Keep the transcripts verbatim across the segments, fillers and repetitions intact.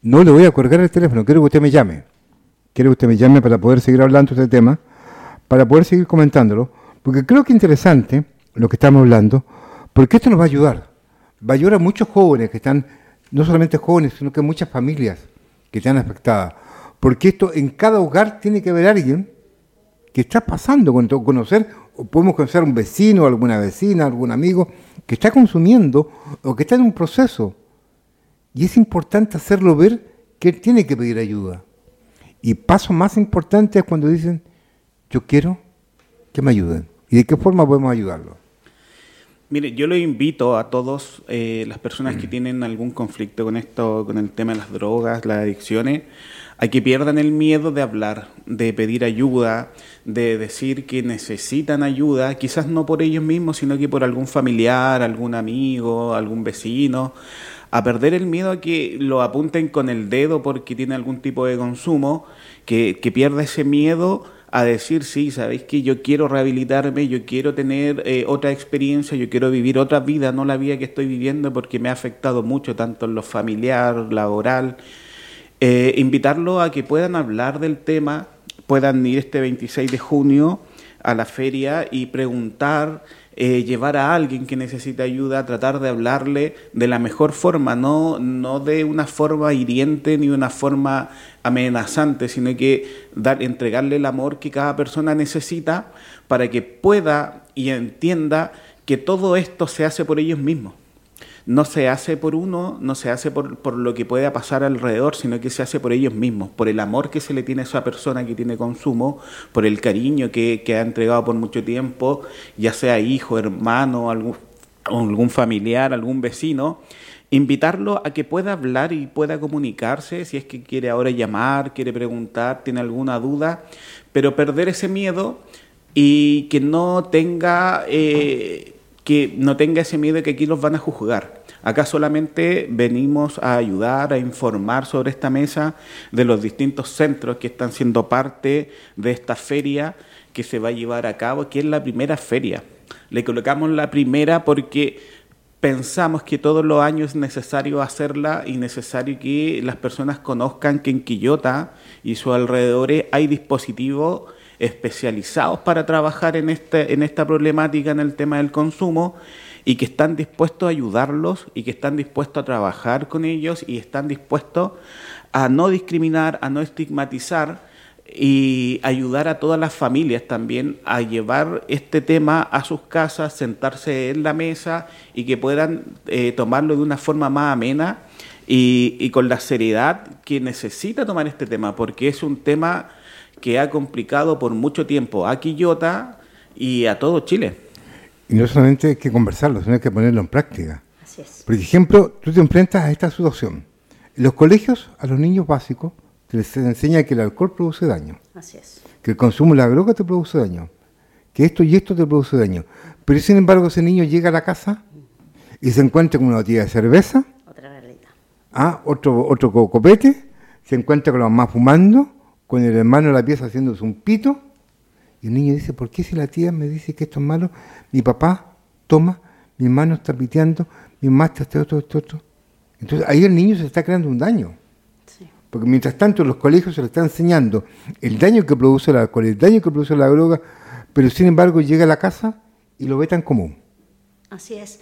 no le voy a colgar el teléfono, quiero que usted me llame. Quiero que usted me llame para poder seguir hablando de este tema, para poder seguir comentándolo, porque creo que es interesante lo que estamos hablando, porque esto nos va a ayudar. Va a ayudar a muchos jóvenes que están, no solamente jóvenes, sino que muchas familias que están afectadas. Porque esto en cada hogar tiene que haber alguien que está pasando, conocer, o podemos conocer a un vecino, alguna vecina, algún amigo, que está consumiendo o que está en un proceso. Y es importante hacerlo ver que él tiene que pedir ayuda. Y paso más importante es cuando dicen, yo quiero que me ayuden. ¿Y de qué forma podemos ayudarlo? Mire, yo lo invito a todos eh, las personas que tienen algún conflicto con esto, con el tema de las drogas, las adicciones, a que pierdan el miedo de hablar, de pedir ayuda, de decir que necesitan ayuda, quizás no por ellos mismos, sino que por algún familiar, algún amigo, algún vecino, a perder el miedo a que lo apunten con el dedo porque tiene algún tipo de consumo, que, que pierda ese miedo a decir, sí, sabéis que yo quiero rehabilitarme, yo quiero tener eh, otra experiencia, yo quiero vivir otra vida, no la vida que estoy viviendo porque me ha afectado mucho, tanto en lo familiar, laboral. Eh, invitarlo a que puedan hablar del tema, puedan ir este veintiséis de junio a la feria y preguntar, eh, llevar a alguien que necesite ayuda, tratar de hablarle de la mejor forma, no, no de una forma hiriente ni una forma amenazante, sino que dar, entregarle el amor que cada persona necesita para que pueda y entienda que todo esto se hace por ellos mismos. No se hace por uno, no se hace por, por lo que pueda pasar alrededor, sino que se hace por ellos mismos, por el amor que se le tiene a esa persona que tiene consumo, por el cariño que, que ha entregado por mucho tiempo, ya sea hijo, hermano, algún, algún familiar, algún vecino. Invitarlo a que pueda hablar y pueda comunicarse, si es que quiere ahora llamar, quiere preguntar, tiene alguna duda, pero perder ese miedo y que no tenga... Eh, que no tenga ese miedo de que aquí los van a juzgar. Acá solamente venimos a ayudar, a informar sobre esta mesa de los distintos centros que están siendo parte de esta feria que se va a llevar a cabo, que es la primera feria. Le colocamos la primera porque pensamos que todos los años es necesario hacerla y necesario que las personas conozcan que en Quillota y sus alrededores hay dispositivos especializados para trabajar en, este, en esta problemática, en el tema del consumo, y que están dispuestos a ayudarlos y que están dispuestos a trabajar con ellos y están dispuestos a no discriminar, a no estigmatizar y ayudar a todas las familias también a llevar este tema a sus casas, sentarse en la mesa y que puedan eh, tomarlo de una forma más amena y, y con la seriedad que necesita tomar este tema, porque es un tema que ha complicado por mucho tiempo a Quillota y a todo Chile. Y no solamente hay que conversarlo, sino hay que ponerlo en práctica. Así es. Por ejemplo, tú te enfrentas a esta situación. En los colegios, a los niños básicos, se les enseña que el alcohol produce daño. Así es. Que el consumo de la droga te produce daño. Que esto y esto te produce daño. Pero sin embargo, ese niño llega a la casa y se encuentra con una botella de cerveza. Otra realidad. Ah, otro, otro copete. Se encuentra con la mamá fumando, con el hermano en la pieza haciéndose un pito, y el niño dice, ¿por qué si la tía me dice que esto es malo? Mi papá toma, mi hermano está piteando, mi mamá está esto, esto, esto, esto. Entonces ahí el niño se está creando un daño. Sí. Porque mientras tanto en los colegios se le está enseñando el daño que produce el alcohol, el daño que produce la droga, pero sin embargo llega a la casa y lo ve tan común. Así es.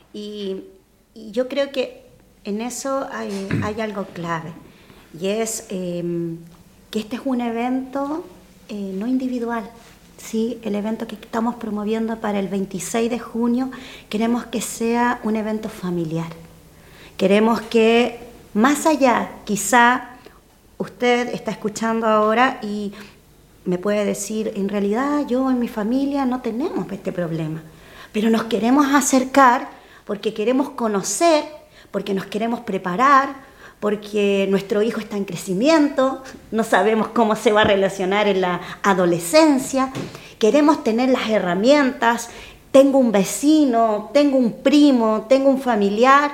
Y, y yo creo que en eso hay, hay algo clave, y es... Eh, que este es un evento eh, no individual, ¿sí? El evento que estamos promoviendo para el veintiséis de junio, queremos que sea un evento familiar. Queremos que, más allá, quizá usted está escuchando ahora y me puede decir, en realidad yo en mi familia no tenemos este problema, pero nos queremos acercar porque queremos conocer, porque nos queremos preparar, porque nuestro hijo está en crecimiento, no sabemos cómo se va a relacionar en la adolescencia, queremos tener las herramientas, tengo un vecino, tengo un primo, tengo un familiar,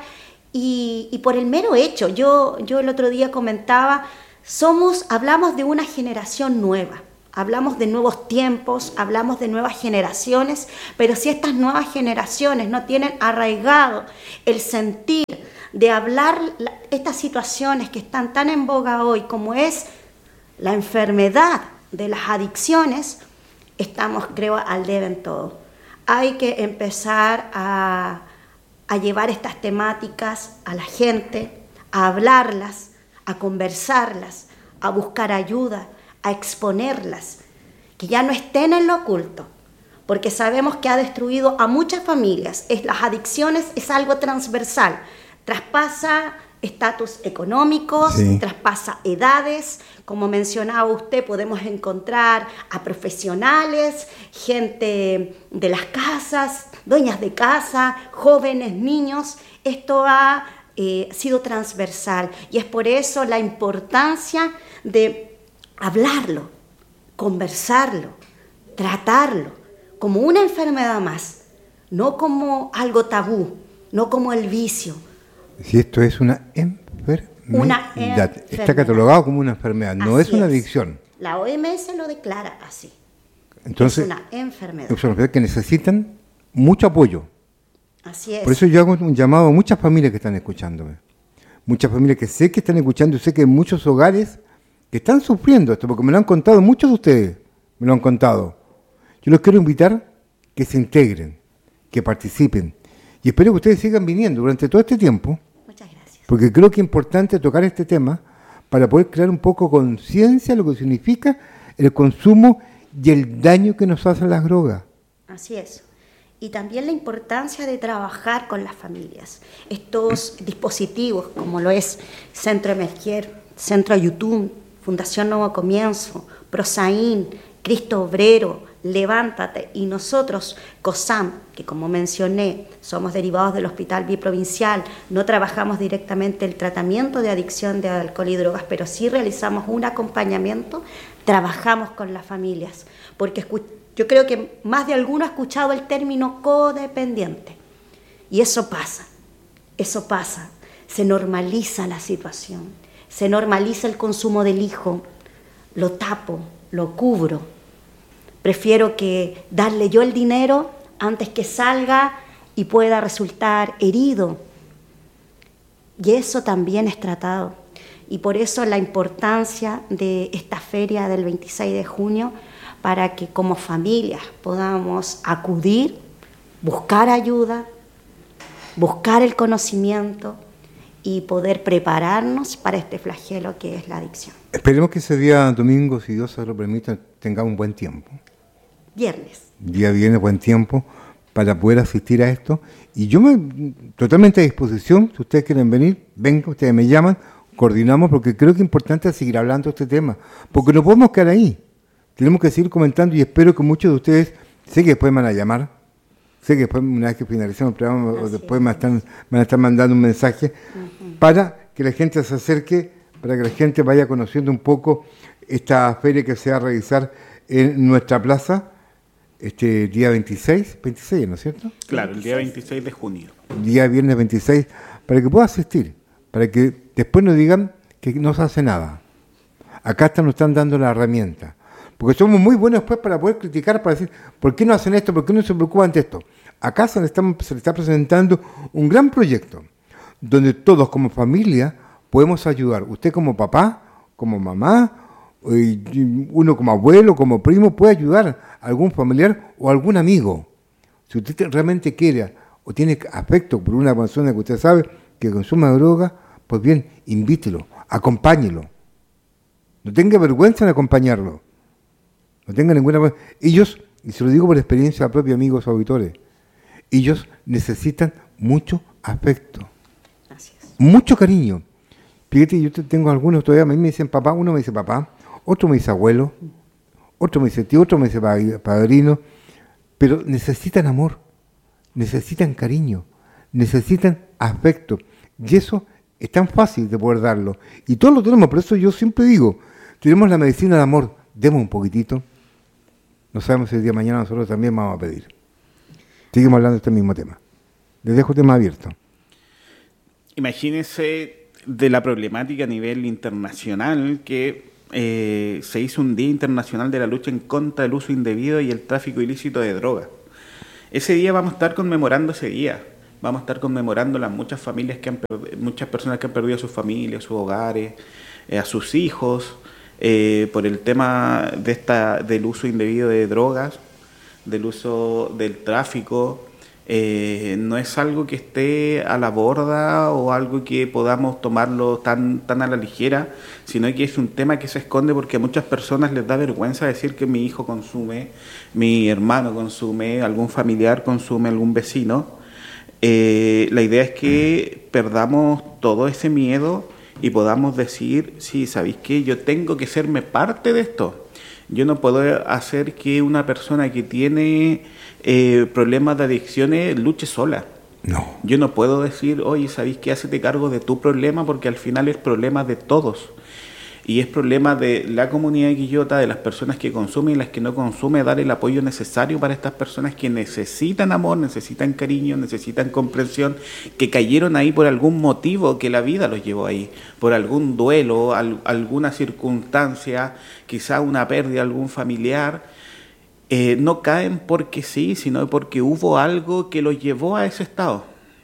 y, y por el mero hecho, yo, yo el otro día comentaba, somos, hablamos de una generación nueva, hablamos de nuevos tiempos, hablamos de nuevas generaciones, pero si estas nuevas generaciones no tienen arraigado el sentir de hablar la, estas situaciones que están tan en boga hoy, como es la enfermedad de las adicciones, estamos, creo, al debe en todo. Hay que empezar a, a llevar estas temáticas a la gente, a hablarlas, a conversarlas, a buscar ayuda, a exponerlas, que ya no estén en lo oculto, porque sabemos que ha destruido a muchas familias. Es, las adicciones es algo transversal, traspasa estatus económicos, sí. traspasa edades. Como mencionaba usted, podemos encontrar a profesionales, gente de las casas, dueñas de casa, jóvenes, niños. Esto ha eh, sido transversal y es por eso la importancia de hablarlo, conversarlo, tratarlo como una enfermedad más, no como algo tabú, no como el vicio. Si esto es una enfermedad, una enfermedad. Está catalogado como una enfermedad, no así es una es. adicción. La O M S lo declara así. Entonces, es una enfermedad. Es una enfermedad que necesitan mucho apoyo. Así es. Por eso yo hago un llamado a muchas familias que están escuchándome. Muchas familias que sé que están escuchando y sé que hay muchos hogares que están sufriendo esto, porque me lo han contado muchos de ustedes, me lo han contado. Yo los quiero invitar que se integren, que participen. Y espero que ustedes sigan viniendo durante todo este tiempo. Muchas gracias. Porque creo que es importante tocar este tema para poder crear un poco conciencia de lo que significa el consumo y el daño que nos hacen las drogas. Así es. Y también la importancia de trabajar con las familias. Estos dispositivos, como lo es Centro Emerger, Centro YouTube, Fundación Nuevo Comienzo, Prosaín, Cristo Obrero, Levántate, y nosotros, COSAM, que como mencioné, somos derivados del Hospital Biprovincial, no trabajamos directamente el tratamiento de adicción de alcohol y drogas, pero sí realizamos un acompañamiento, trabajamos con las familias, porque yo creo que más de alguno ha escuchado el término codependiente, y eso pasa, eso pasa, se normaliza la situación, se normaliza el consumo del hijo, lo tapo, lo cubro. Prefiero que darle yo el dinero antes que salga y pueda resultar herido. Y eso también es tratado. Y por eso la importancia de esta feria del veintiséis de junio, para que como familias podamos acudir, buscar ayuda, buscar el conocimiento y poder prepararnos para este flagelo que es la adicción. Esperemos que ese día domingo, si Dios se lo permite, tengamos un buen tiempo. Viernes. Día viernes, buen tiempo para poder asistir a esto. Y yo me totalmente a disposición, si ustedes quieren venir, vengan, ustedes me llaman, coordinamos, porque creo que es importante seguir hablando de este tema, porque no podemos quedar ahí. Tenemos que seguir comentando y espero que muchos de ustedes, sé que después me van a llamar, sé que después, una vez que finalicemos el programa, o después me están, van a estar mandando un mensaje uh-huh. para que la gente se acerque, para que la gente vaya conociendo un poco esta feria que se va a realizar en nuestra plaza, este día veintiséis, veintiséis, ¿no es cierto? Claro, el día veintiséis de junio. Día viernes veintiséis, para que pueda asistir, para que después nos digan que no se hace nada. Acá nos están dando la herramienta, porque somos muy buenos después para poder criticar, para decir, ¿por qué no hacen esto? ¿Por qué no se preocupan de esto? Acá se le, están, se le está presentando un gran proyecto, donde todos como familia podemos ayudar. Usted como papá, como mamá, uno como abuelo, como primo, puede ayudar a algún familiar o algún amigo. Si usted realmente quiere o tiene afecto por una persona que usted sabe que consume droga, pues bien, invítelo, acompáñelo. No tenga vergüenza en acompañarlo. No tenga ninguna vergüenza. Ellos, y se lo digo por experiencia propia, amigos auditores, ellos necesitan mucho afecto. Gracias. Mucho cariño. Fíjate, yo tengo algunos todavía, a mí me dicen papá, uno me dice papá, otro me dice abuelo, otro me dice tío, otro me dice padrino, pero necesitan amor, necesitan cariño, necesitan afecto. Y eso es tan fácil de poder darlo. Y todos lo tenemos, por eso yo siempre digo, tenemos la medicina del amor, demos un poquitito. No sabemos si el día de mañana nosotros también vamos a pedir. Seguimos hablando de este mismo tema. Les dejo el tema abierto. Imagínense de la problemática a nivel internacional que eh, se hizo un Día Internacional de la Lucha en contra del uso indebido y el tráfico ilícito de drogas. Ese día vamos a estar conmemorando ese día. vamos a estar conmemorando las muchas familias que han perdido, muchas personas que han perdido a sus familias, sus hogares, eh, a sus hijos, eh, por el tema de esta, del uso indebido de drogas, del uso del tráfico. Eh, no es algo que esté a la borda o algo que podamos tomarlo tan, tan a la ligera, sino que es un tema que se esconde porque a muchas personas les da vergüenza decir que mi hijo consume, mi hermano consume, algún familiar consume, algún vecino. Eh, la idea es que perdamos todo ese miedo y podamos decir, sí, ¿sabéis qué? Yo tengo que serme parte de esto. Yo no puedo hacer que una persona que tiene eh, problemas de adicciones luche sola. No. Yo no puedo decir, oye, ¿sabéis qué? Hacete cargo de tu problema, porque al final es problema de todos. Y es problema de la comunidad de Quillota, de las personas que consumen y las que no consumen, dar el apoyo necesario para estas personas que necesitan amor, necesitan cariño, necesitan comprensión, que cayeron ahí por algún motivo que la vida los llevó ahí, por algún duelo, al, alguna circunstancia, quizá una pérdida de algún familiar. Eh, no caen porque sí, sino porque hubo algo que los llevó a ese estado.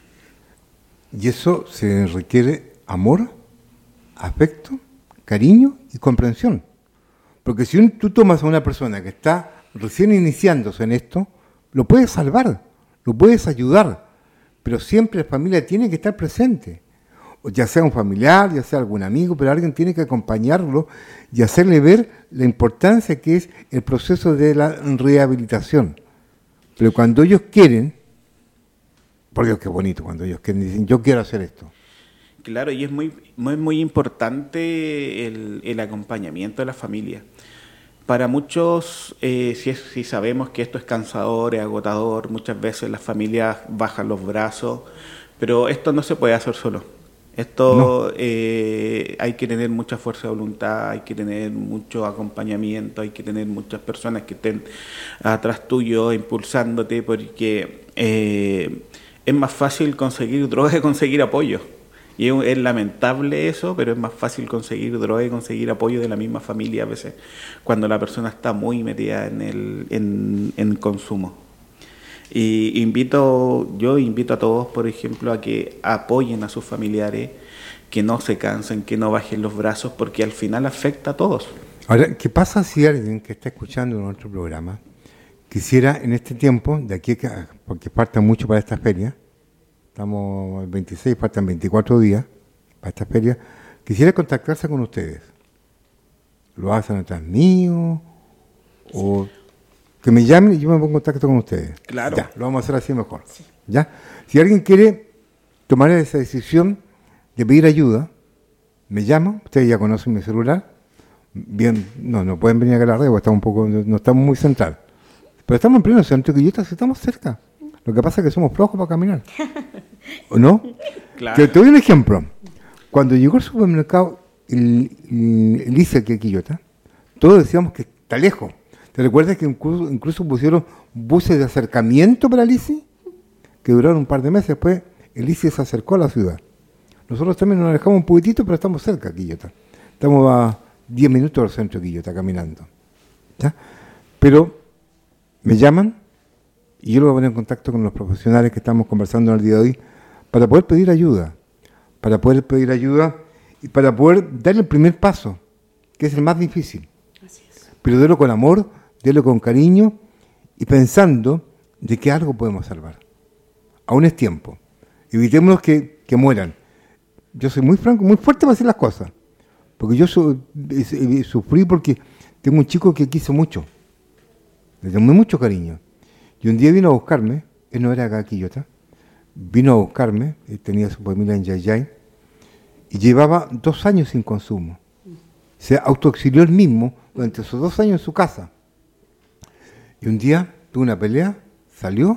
Y eso se requiere amor, afecto, cariño y comprensión. Porque si un, tú tomas a una persona que está recién iniciándose en esto, lo puedes salvar, lo puedes ayudar, pero siempre la familia tiene que estar presente. O ya sea un familiar, ya sea algún amigo, pero alguien tiene que acompañarlo y hacerle ver la importancia que es el proceso de la rehabilitación. Pero cuando ellos quieren, por Dios, qué bonito, cuando ellos quieren, dicen, yo quiero hacer esto. Claro, y es muy, muy, muy importante el, el acompañamiento de la familia. Para muchos, eh, si, es, si sabemos que esto es cansador, es agotador, muchas veces las familias bajan los brazos, pero esto no se puede hacer solo. Esto no. eh, hay que tener mucha fuerza de voluntad, hay que tener mucho acompañamiento, hay que tener muchas personas que estén atrás tuyo, impulsándote, porque eh, es más fácil conseguir droga que conseguir apoyo. Y es, es lamentable eso, pero es más fácil conseguir droga y conseguir apoyo de la misma familia a veces, cuando la persona está muy metida en el en, en consumo. Y invito, yo invito a todos, por ejemplo, a que apoyen a sus familiares, que no se cansen, que no bajen los brazos, porque al final afecta a todos. Ahora, ¿qué pasa si alguien que está escuchando nuestro programa quisiera en este tiempo, de aquí a, porque falta mucho para esta feria, estamos el veintiséis, faltan veinticuatro días para esta feria, quisiera contactarse con ustedes? ¿Lo hacen atrás mío? ¿O que me llamen y yo me pongo en contacto con ustedes? Claro. Ya, lo vamos a hacer así mejor. Sí. ¿Ya? Si alguien quiere tomar esa decisión de pedir ayuda, me llama, ustedes ya conocen mi celular. Bien, no, no pueden venir acá a la red, porque estamos un poco, no estamos muy central. Pero estamos en pleno centro de Quillota, estamos cerca. Lo que pasa es que somos flojos para caminar. ¿O no? Claro. Te, te doy un ejemplo. Cuando llegó el supermercado, el, el, el I C E aquí a Quillota, todos decíamos que está lejos. ¿Te recuerdas que incluso, incluso pusieron buses de acercamiento para el I C E? Que duraron un par de meses, después el I C E se acercó a la ciudad. Nosotros también nos alejamos un poquitito, pero estamos cerca de Quillota. Estamos a diez minutos del centro de Quillota caminando. ¿Ya? Pero me llaman y yo lo voy a poner en contacto con los profesionales que estamos conversando en el día de hoy para poder pedir ayuda, para poder pedir ayuda y para poder dar el primer paso, que es el más difícil. Así es. Pero délo con amor, délo con cariño y pensando de que algo podemos salvar. Aún es tiempo. Evitémonos que, que mueran. Yo soy muy franco, muy fuerte para decir las cosas, porque yo su, eh, sufrí porque tengo un chico que quiso mucho, le tomé mucho cariño. Y un día vino a buscarme, él no era acá Quillota, vino a buscarme, él tenía su familia en Yayay, y llevaba dos años sin consumo. Se autoexilió él mismo durante esos dos años en su casa. Y un día tuvo una pelea, salió,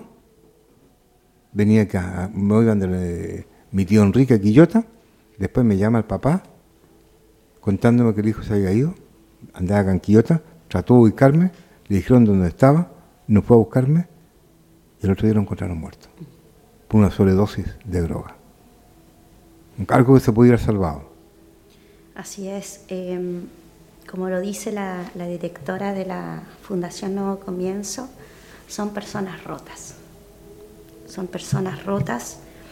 venía acá, me iban de mi tío Enrique a Quillota, después me llama el papá, contándome que el hijo se había ido, andaba acá en Quillota, trató de ubicarme, le dijeron dónde estaba, no fue a buscarme, y el otro día lo encontraron muerto, por una sobredosis de droga. Algo que se pudiera haber salvado. Así es. Eh, como lo dice la, la directora de la Fundación Nuevo Comienzo, son personas rotas. Son personas rotas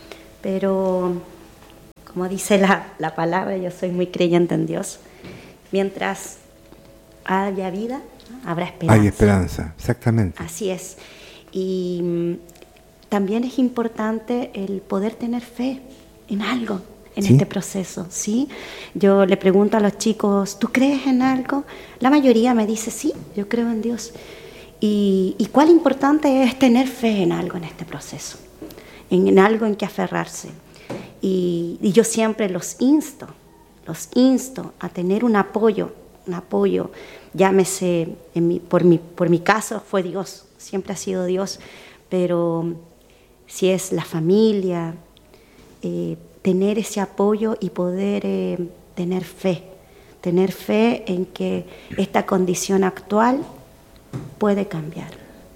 pero como dice la, la palabra, yo soy muy creyente en Dios. Mientras haya vida, habrá esperanza. Hay esperanza, exactamente. Así es. Y mm, también es importante el poder tener fe en algo, en ¿Sí? este proceso, ¿sí? Yo le pregunto a los chicos, ¿tú crees en algo? La mayoría me dice, sí, yo creo en Dios. Y, y cuál importante es tener fe en algo en este proceso, en, en algo en que aferrarse. Y, y yo siempre los insto, los insto a tener un apoyo, un apoyo, llámese, en mi, por, mi, por mi caso fue Dios, siempre ha sido Dios, pero si es la familia, eh, tener ese apoyo y poder eh, tener fe, tener fe en que esta condición actual puede cambiar.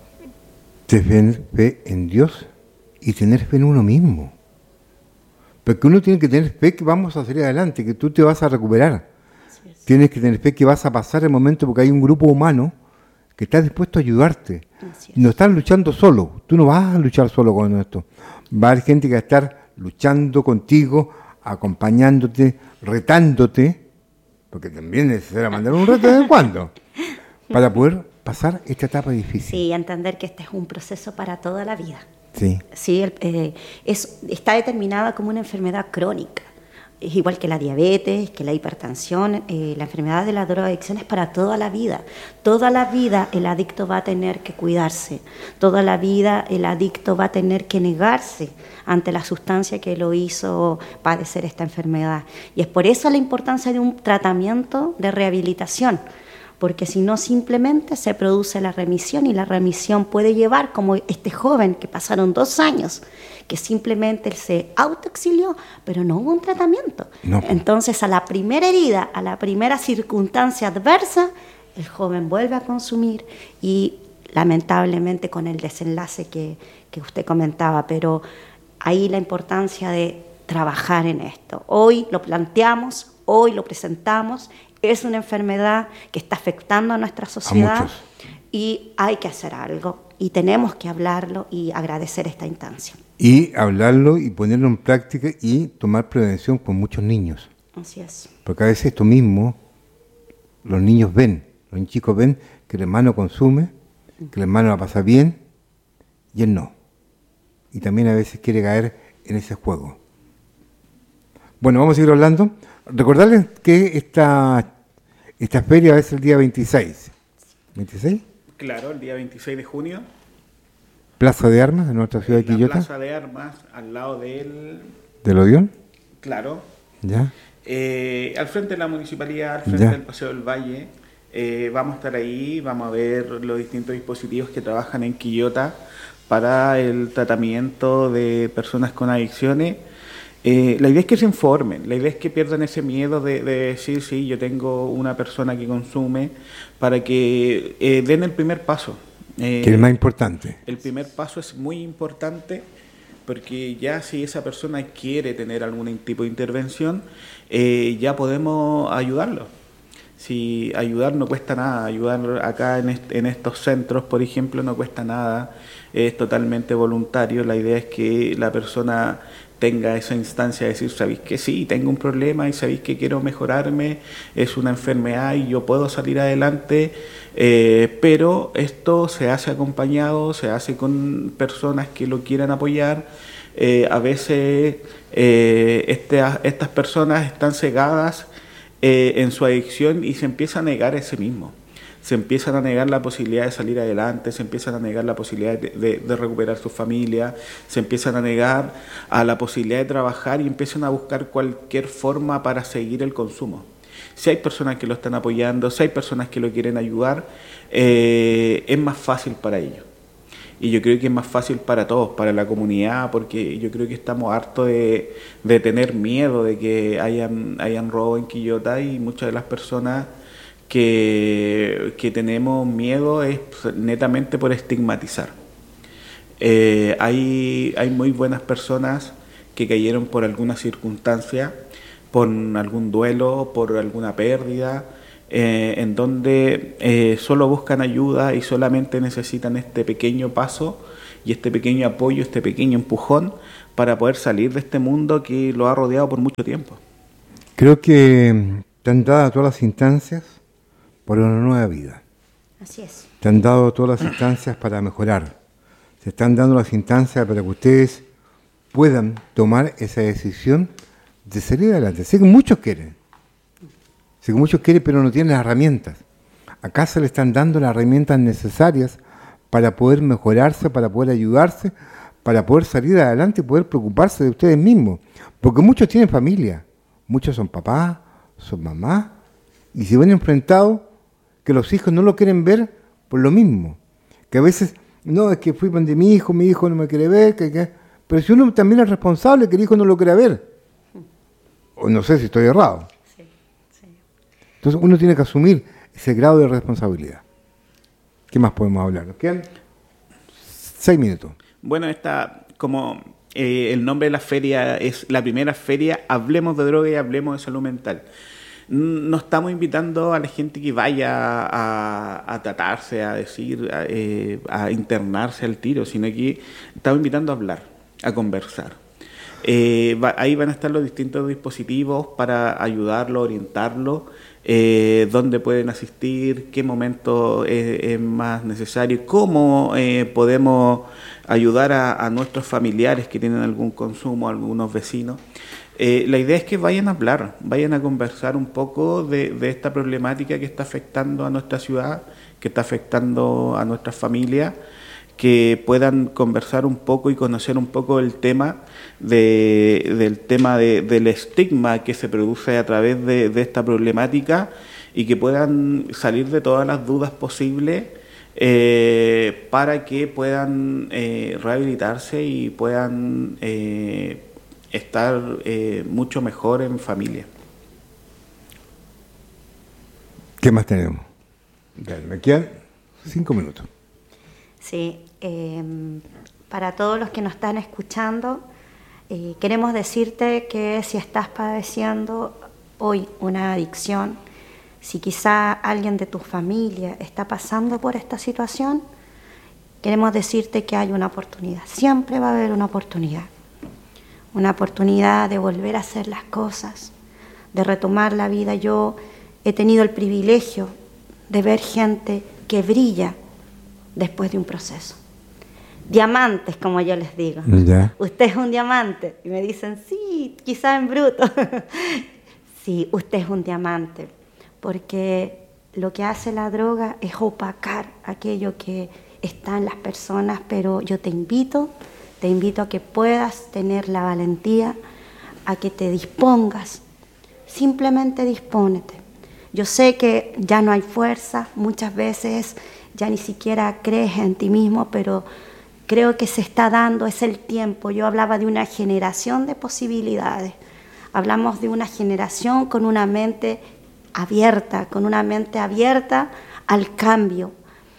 Tener fe en Dios y tener fe en uno mismo. Porque uno tiene que tener fe que vamos a salir adelante, que tú te vas a recuperar. Tienes que tener fe que vas a pasar el momento porque hay un grupo humano que está dispuesto a ayudarte. No estás luchando solo, tú no vas a luchar solo con esto. Va a haber gente que va a estar luchando contigo, acompañándote, retándote, porque también es necesario mandar un reto de vez en cuando, para poder pasar esta etapa difícil. Sí, entender que este es un proceso para toda la vida. Sí. Sí, el, eh, es, está determinada como una enfermedad crónica. Es igual que la diabetes, que la hipertensión, eh, la enfermedad de la drogadicción es para toda la vida. Toda la vida el adicto va a tener que cuidarse. Toda la vida el adicto va a tener que negarse ante la sustancia que lo hizo padecer esta enfermedad. Y es por eso la importancia de un tratamiento de rehabilitación, porque si no simplemente se produce la remisión y la remisión puede llevar, como este joven que pasaron dos años, que simplemente él se autoexilió, pero no hubo un tratamiento. No. Entonces a la primera herida, a la primera circunstancia adversa, el joven vuelve a consumir y lamentablemente con el desenlace que, que usted comentaba, pero ahí la importancia de trabajar en esto. Hoy lo planteamos, hoy lo presentamos. Es una enfermedad que está afectando a nuestra sociedad muchos. Y hay que hacer algo y tenemos que hablarlo y agradecer esta instancia. Y hablarlo y ponerlo en práctica y tomar prevención con muchos niños. Así es. Porque a veces esto mismo, los niños ven, los chicos ven que el hermano consume, que el hermano la pasa bien y él no. Y también a veces quiere caer en ese juego. Bueno, vamos a seguir hablando. Recordarles que esta, esta feria es el día veintiséis. ¿veintiséis? Claro, el día veintiséis de junio. Plaza de Armas de nuestra ciudad de La Quillota. Plaza de Armas, al lado del... ¿Del Odeón? Claro. Ya. Eh, al frente de la municipalidad, al frente Ya. del Paseo del Valle. Eh, vamos a estar ahí, vamos a ver los distintos dispositivos que trabajan en Quillota para el tratamiento de personas con adicciones. Eh, la idea es que se informen, la idea es que pierdan ese miedo de, de decir, sí, yo tengo una persona que consume, para que eh, den el primer paso. Eh, Que es más importante. El primer paso es muy importante porque ya si esa persona quiere tener algún tipo de intervención, eh, ya podemos ayudarlo. Si ayudar no cuesta nada, ayudar acá en, est- en estos centros, por ejemplo, no cuesta nada, es totalmente voluntario. La idea es que la persona tenga esa instancia de decir, sabéis que sí, tengo un problema y sabéis que quiero mejorarme, es una enfermedad y yo puedo salir adelante, eh, pero esto se hace acompañado, se hace con personas que lo quieran apoyar. Eh, a veces eh, este, estas personas están cegadas eh, en su adicción y se empieza a negar a sí mismo. Se empiezan a negar la posibilidad de salir adelante, se empiezan a negar la posibilidad de, de, de recuperar su familia, se empiezan a negar a la posibilidad de trabajar y empiezan a buscar cualquier forma para seguir el consumo. Si hay personas que lo están apoyando, si hay personas que lo quieren ayudar, eh, es más fácil para ellos. Y yo creo que es más fácil para todos, para la comunidad, porque yo creo que estamos hartos de, de tener miedo de que hayan, hayan robo en Quillota y muchas de las personas que, que tenemos miedo es netamente por estigmatizar. Eh, hay, hay muy buenas personas que cayeron por alguna circunstancia, por algún duelo, por alguna pérdida, eh, en donde eh, solo buscan ayuda y solamente necesitan este pequeño paso y este pequeño apoyo, este pequeño empujón para poder salir de este mundo que lo ha rodeado por mucho tiempo. Creo que te han dado todas las instancias para una nueva vida. Así es. Te han dado todas las instancias para mejorar. Se están dando las instancias para que ustedes puedan tomar esa decisión de salir adelante. Sé que muchos quieren. Sé que muchos quieren, pero no tienen las herramientas. Acá se le están dando las herramientas necesarias para poder mejorarse, para poder ayudarse, para poder salir adelante y poder preocuparse de ustedes mismos. Porque muchos tienen familia. Muchos son papás, son mamás, y se ven enfrentados que los hijos no lo quieren ver por lo mismo. Que a veces, no, es que fui de mi hijo, mi hijo no me quiere ver, que, que... pero si uno también es responsable que el hijo no lo quiera ver. O no sé si estoy errado. Sí, sí. Entonces uno tiene que asumir ese grado de responsabilidad. ¿Qué más podemos hablar? Nos quedan seis minutos. Bueno, esta, como eh, el nombre de la feria es la primera feria, hablemos de droga y hablemos de salud mental. No estamos invitando a la gente que vaya a, a tratarse, a decir, a, eh, a internarse al tiro, sino que estamos invitando a hablar, a conversar. Eh, va, ahí van a estar los distintos dispositivos para ayudarlo, orientarlo, eh, dónde pueden asistir, qué momento es, es más necesario, cómo eh, podemos ayudar a, a nuestros familiares que tienen algún consumo, algunos vecinos. Eh, la idea es que vayan a hablar, vayan a conversar un poco de, de esta problemática que está afectando a nuestra ciudad, que está afectando a nuestras familias, que puedan conversar un poco y conocer un poco el tema de, del tema de, del estigma que se produce a través de, de esta problemática y que puedan salir de todas las dudas posibles eh, para que puedan eh, rehabilitarse y puedan eh, estar eh, mucho mejor en familia. ¿Qué más tenemos? Ya, me quedan cinco minutos. Sí, eh, para todos los que nos están escuchando, eh, queremos decirte que si estás padeciendo hoy una adicción, si quizá alguien de tu familia está pasando por esta situación, queremos decirte que hay una oportunidad, siempre va a haber una oportunidad. Una oportunidad de volver a hacer las cosas, de retomar la vida. Yo he tenido el privilegio de ver gente que brilla después de un proceso. Diamantes, como yo les digo. Ya. Usted es un diamante. Y me dicen, sí, quizá en bruto. Sí, usted es un diamante. Porque lo que hace la droga es opacar aquello que está en las personas, pero yo te invito Te invito a que puedas tener la valentía, a que te dispongas. Simplemente dispónete. Yo sé que ya no hay fuerza, muchas veces ya ni siquiera crees en ti mismo, pero creo que se está dando, es el tiempo. Yo hablaba de una generación de posibilidades. Hablamos de una generación con una mente abierta, con una mente abierta al cambio.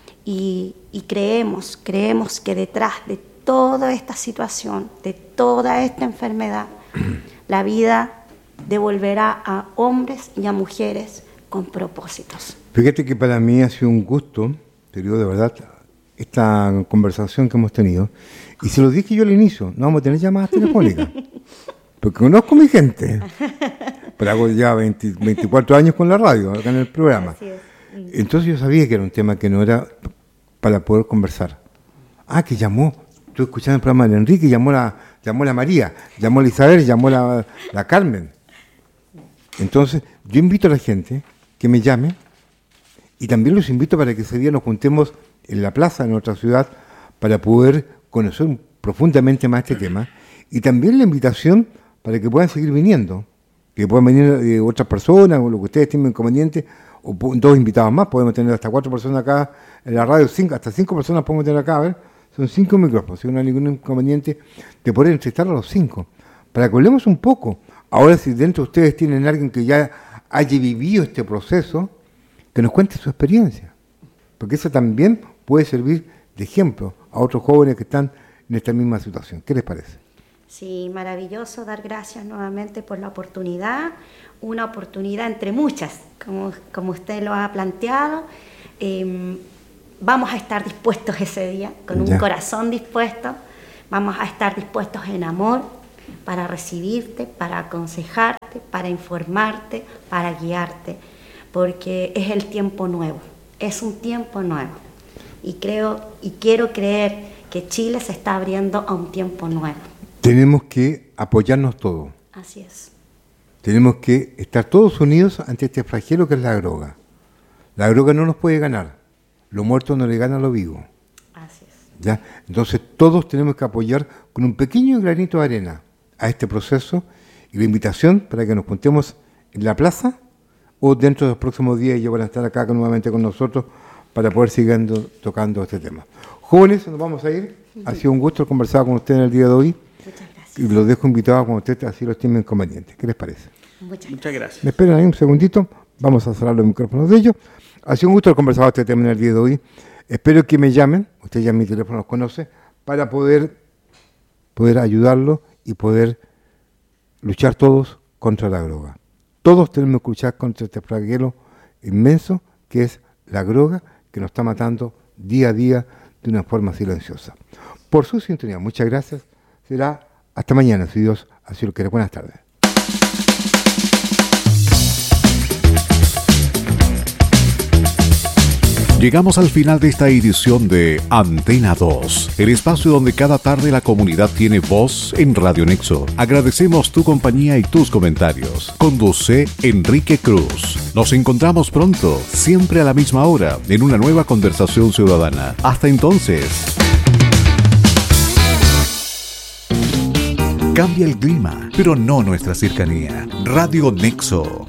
Y, y creemos, creemos que detrás de toda esta situación, de toda esta enfermedad, la vida devolverá a hombres y a mujeres con propósitos. Fíjate que para mí ha sido un gusto, te digo de verdad, esta conversación que hemos tenido. Y se lo dije yo al inicio, no vamos a tener llamadas telefónicas. Porque conozco a mi gente. Pero hago ya veinte, veinticuatro años con la radio, acá en el programa. Así es. Entonces yo sabía que era un tema que no era para poder conversar. Ah, que llamó. Estuve escuchando el programa de Enrique, llamó la, llamó la María, llamó la Isabel, llamó la, la Carmen. Entonces, yo invito a la gente que me llame y también los invito para que ese día nos juntemos en la plaza de nuestra ciudad para poder conocer profundamente más este tema. Y también la invitación para que puedan seguir viniendo, que puedan venir eh, otras personas o lo que ustedes tengan inconveniente, o dos invitados más, podemos tener hasta cuatro personas acá en la radio, cinco, hasta cinco personas podemos tener acá, a ver. Son cinco micrófonos, si no hay ningún inconveniente de poder entrevistar a los cinco, para que hablemos un poco. Ahora, si dentro de ustedes tienen alguien que ya haya vivido este proceso, que nos cuente su experiencia, porque eso también puede servir de ejemplo a otros jóvenes que están en esta misma situación. ¿Qué les parece? Sí, maravilloso, dar gracias nuevamente por la oportunidad, una oportunidad entre muchas, como, como usted lo ha planteado. Eh, vamos a estar dispuestos ese día, con Ya. un corazón dispuesto, vamos a estar dispuestos en amor para recibirte, para aconsejarte, para informarte, para guiarte, porque es el tiempo nuevo, es un tiempo nuevo. Y creo y quiero creer que Chile se está abriendo a un tiempo nuevo. Tenemos que apoyarnos todos. Así es. Tenemos que estar todos unidos ante este flagelo que es la droga. La droga no nos puede ganar. Lo muerto no le gana a lo vivo. Así es. ¿Ya? Entonces todos tenemos que apoyar con un pequeño granito de arena a este proceso, y la invitación para que nos juntemos en la plaza o dentro de los próximos días ellos van a estar acá nuevamente con nosotros para poder seguir tocando este tema. Jóvenes, nos vamos a ir. Ha sido un gusto conversar con ustedes en el día de hoy. Muchas gracias. Y los dejo invitados cuando ustedes así los tienen inconvenientes. ¿Qué les parece? Muchas Muchas gracias. Me esperan ahí un segundito. Vamos a cerrar los micrófonos de ellos. Ha sido un gusto conversar este tema en el día de hoy. Espero que me llamen, usted ya mi teléfono los conoce, para poder, poder ayudarlos y poder luchar todos contra la droga. Todos tenemos que luchar contra este flagelo inmenso que es la droga, que nos está matando día a día de una forma silenciosa. Por su sintonía, muchas gracias. Será hasta mañana, si Dios así lo quiere. Buenas tardes. Llegamos al final de esta edición de Antena dos, el espacio donde cada tarde la comunidad tiene voz en Radio Nexo. Agradecemos tu compañía y tus comentarios. Conduce Enrique Cruz. Nos encontramos pronto, siempre a la misma hora, en una nueva conversación ciudadana. Hasta entonces. Cambia el clima, pero no nuestra cercanía. Radio Nexo.